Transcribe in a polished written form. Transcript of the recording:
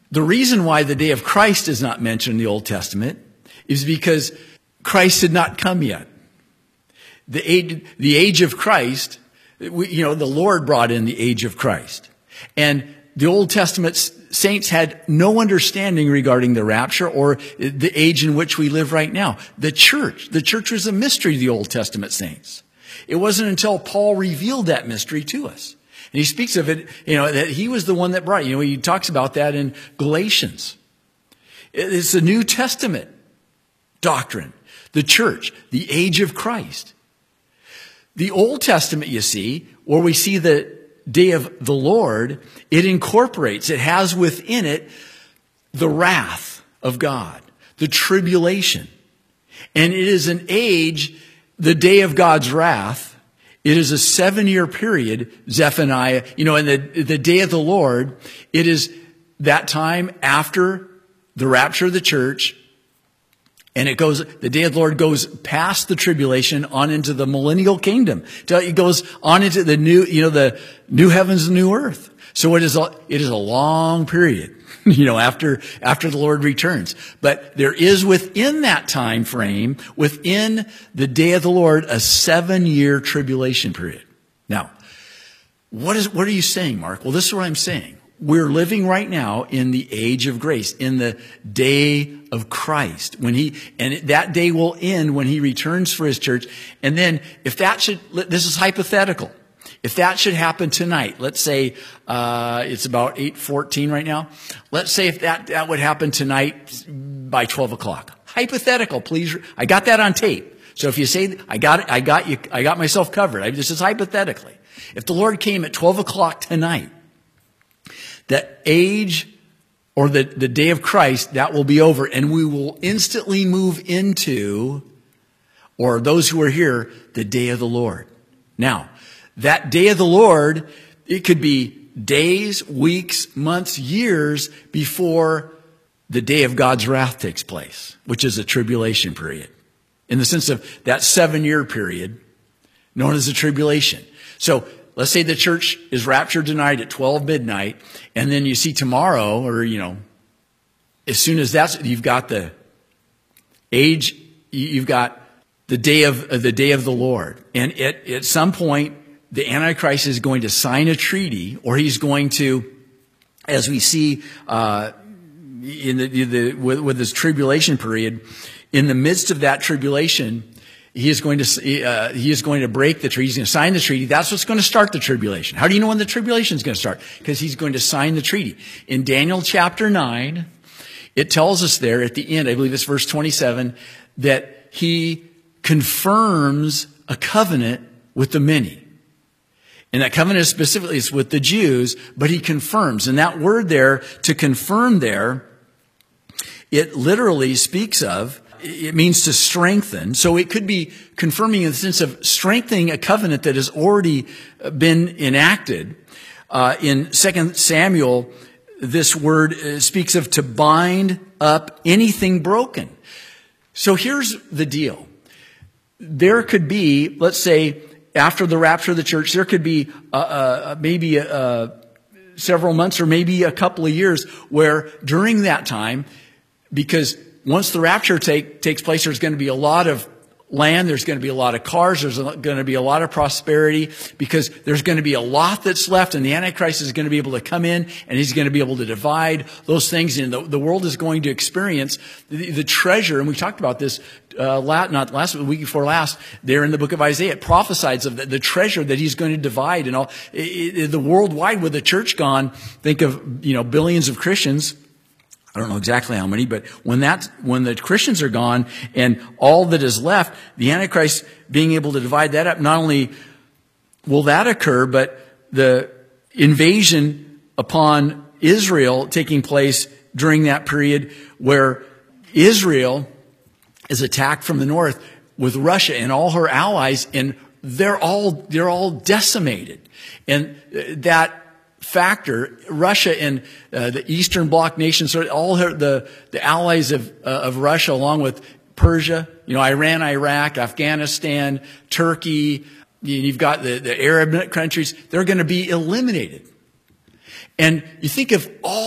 The reason why the day of Christ is not mentioned in the Old Testament is because Christ had not come yet. The age of Christ, the Lord brought in the age of Christ. And the Old Testament saints had no understanding regarding the rapture or the age in which we live right now. The church was a mystery to the Old Testament saints. It wasn't until Paul revealed that mystery to us. And he speaks of it, that he was the one that brought it. He talks about that in Galatians. It's the New Testament doctrine. The church, the age of Christ. The Old Testament, you see, where we see the day of the Lord, it has within it the wrath of God, the tribulation. And it is an age, the day of God's wrath. It is a 7-year period, Zephaniah, and the day of the Lord, it is that time after the rapture of the church. And the day of the Lord goes past the tribulation on into the millennial kingdom. It goes on into the new heavens and new earth. So it is a long period, after the Lord returns. But there is within that time frame, within the day of the Lord, a 7-year tribulation period. Now, what are you saying, Mark? Well, this is what I'm saying. We're living right now in the age of grace, in the day of Christ, and that day will end when he returns for his church. And then this is hypothetical. If that should happen tonight, let's say, it's about 8:14 right now. Let's say if that would happen tonight by 12 o'clock. Hypothetical, please. I got that on tape. So if you say, I got myself covered. This is hypothetically. If the Lord came at 12 o'clock tonight, the age or the day of Christ, that will be over, and we will instantly move into, or those who are here, the day of the Lord. Now, that day of the Lord, it could be days, weeks, months, years before the day of God's wrath takes place, which is a tribulation period, in the sense of that 7-year period known as the tribulation. So let's say the church is raptured tonight at 12 midnight, and then you see tomorrow, or, as soon as you've got the age, you've got the day of the Lord. And at some point, the Antichrist is going to sign a treaty, or he's going to, as we see, with this tribulation period, in the midst of that tribulation, he is going to break the treaty. He's going to sign the treaty. That's what's going to start the tribulation. How do you know when the tribulation is going to start? Because he's going to sign the treaty. In Daniel chapter 9, it tells us there at the end, I believe it's verse 27, that he confirms a covenant with the many. And that covenant specifically is with the Jews, but he confirms. And that word there, to confirm there, it literally speaks of, it means to strengthen. So it could be confirming in the sense of strengthening a covenant that has already been enacted. In 2 Samuel, this word speaks of to bind up anything broken. So here's the deal. There could be, let's say, after the rapture of the church, there could be maybe several months or maybe a couple of years where during that time, because once the rapture takes place, there's going to be a lot of land, there's going to be a lot of cars, there's going to be a lot of prosperity, because there's going to be a lot that's left, and the Antichrist is going to be able to come in, and he's going to be able to divide those things, and the world is going to experience the treasure, and we talked about this not last week, the week before last, there in the book of Isaiah. It prophesies of the treasure that he's going to divide, and all the worldwide, with the church gone, think of billions of Christians. I don't know exactly how many, but when the Christians are gone and all that is left, the Antichrist being able to divide that up, not only will that occur, but the invasion upon Israel taking place during that period where Israel is attacked from the north with Russia and all her allies, and they're all decimated. And that factor, Russia and the Eastern Bloc nations, all the allies of Russia, along with Persia, Iran, Iraq, Afghanistan, Turkey, you've got the Arab countries, they're going to be eliminated. And you think of all